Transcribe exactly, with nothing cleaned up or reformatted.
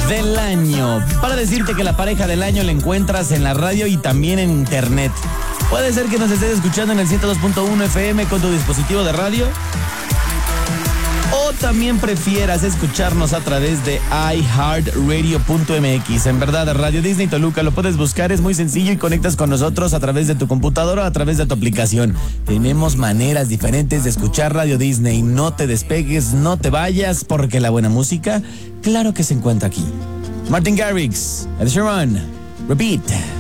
del año. Para decirte que la pareja del año la encuentras en la radio y también en internet. Puede ser que nos estés escuchando en el ciento dos punto uno F M con tu dispositivo de radio. O también prefieras escucharnos a través de i heart radio punto m x. En verdad, Radio Disney Toluca lo puedes buscar, es muy sencillo y conectas con nosotros a través de tu computadora o a través de tu aplicación. Tenemos maneras diferentes de escuchar Radio Disney. No te despegues, no te vayas, porque la buena música, claro que se encuentra aquí. Martin Garrix, Ed Sheeran, Repeat.